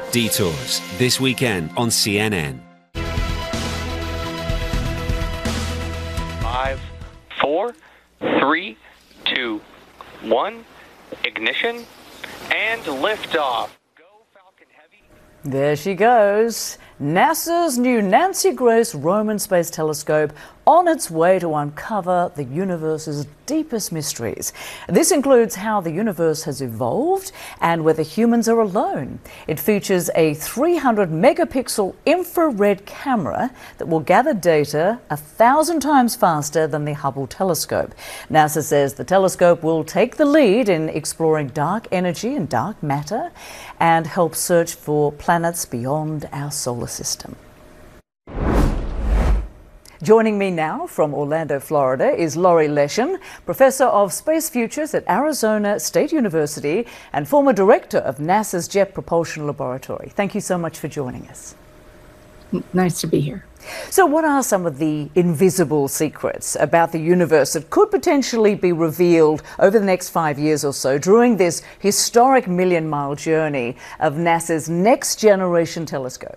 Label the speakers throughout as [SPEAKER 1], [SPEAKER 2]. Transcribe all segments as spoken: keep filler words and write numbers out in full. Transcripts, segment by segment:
[SPEAKER 1] Detours, this weekend on C N N.
[SPEAKER 2] Five, four, three, two, one, ignition, and liftoff. Go Falcon Heavy.
[SPEAKER 3] There she goes. NASA's new Nancy Grace Roman Space Telescope on its way to uncover the universe's deepest mysteries. This includes how the universe has evolved and whether humans are alone. It features a three hundred megapixel infrared camera that will gather data a thousand times faster than the Hubble telescope. NASA says the telescope will take the lead in exploring dark energy and dark matter and help search for planets beyond our solar system. Joining me now from Orlando, Florida, is Lori Leshin, Professor of Space Futures at Arizona State University and former Director of NASA's Jet Propulsion Laboratory. Thank you so much for joining us.
[SPEAKER 4] Nice to be here.
[SPEAKER 3] So what are some of the invisible secrets about the universe that could potentially be revealed over the next five years or so during this historic million-mile journey of NASA's next-generation telescope?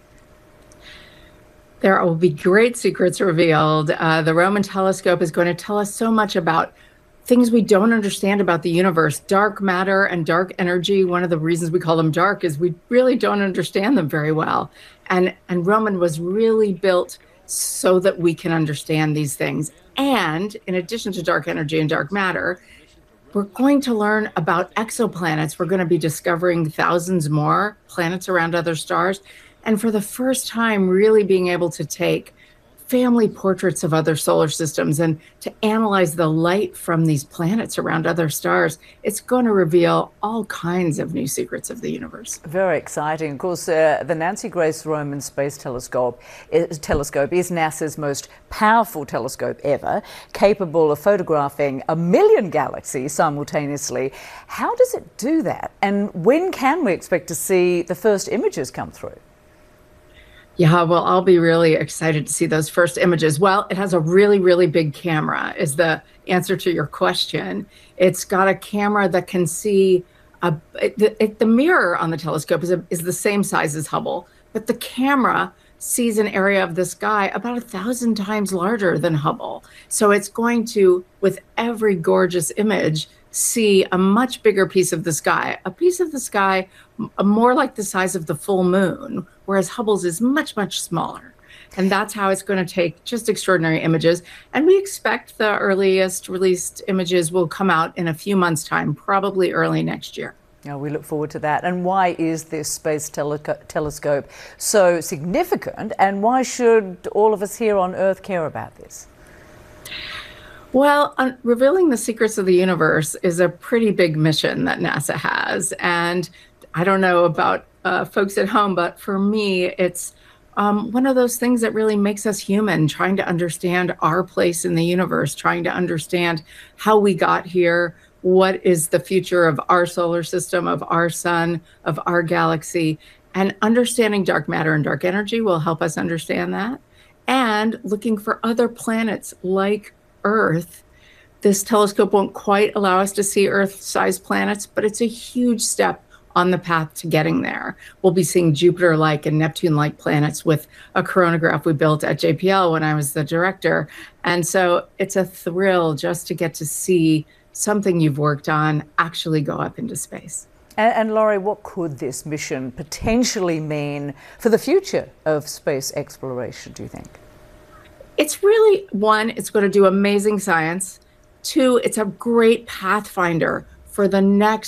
[SPEAKER 4] There will be great secrets revealed. Uh, the Roman telescope is going to tell us so much about things we don't understand about the universe. Dark matter and dark energy, one of the reasons we call them dark is we really don't understand them very well. And, and Roman was really built so that we can understand these things. And in addition to dark energy and dark matter, we're going to learn about exoplanets. We're going to be discovering thousands more planets around other stars. And for the first time, really being able to take family portraits of other solar systems and to analyze the light from these planets around other stars, it's going to reveal all kinds of new secrets of the universe.
[SPEAKER 3] Very exciting. Of course, uh, the Nancy Grace Roman Space Telescope is, telescope is NASA's most powerful telescope ever, capable of photographing a million galaxies simultaneously. How does it do that? And when can we expect to see the first images come through?
[SPEAKER 4] Yeah, well, I'll be really excited to see those first images. Well, it has a really, really big camera is the answer to your question. It's got a camera that can see, a, it, it, the mirror on the telescope is, a, is the same size as Hubble, but the camera sees an area of the sky about a thousand times larger than Hubble. So it's going to, with every gorgeous image, see a much bigger piece of the sky, a piece of the sky more like the size of the full moon, whereas Hubble's is much, much smaller. And that's how it's going to take just extraordinary images. And we expect the earliest released images will come out in a few months' time, probably early next year.
[SPEAKER 3] Yeah, we look forward to that. And why is this space tele telescope so significant? And why should all of us here on Earth care about this?
[SPEAKER 4] Well, uh, revealing the secrets of the universe is a pretty big mission that NASA has. And I don't know about uh, folks at home, but for me, it's um, one of those things that really makes us human, trying to understand our place in the universe, trying to understand how we got here, what is the future of our solar system, of our sun, of our galaxy. And understanding dark matter and dark energy will help us understand that. And looking for other planets like Earth. This telescope won't quite allow us to see Earth-sized planets, but it's a huge step on the path to getting there. We'll be seeing Jupiter-like and Neptune-like planets with a coronagraph we built at J P L when I was the director. And so it's a thrill just to get to see something you've worked on actually go up into space.
[SPEAKER 3] And, and Lori, what could this mission potentially mean for the future of space exploration, do you think?
[SPEAKER 4] It's really, one, it's going to do amazing science. Two, it's a great pathfinder for the next